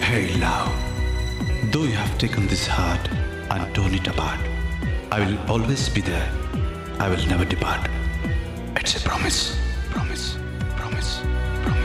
Hey love, though you have taken this heart and torn it apart, I will always be there. I will never depart. It's a promise, promise, promise, promise.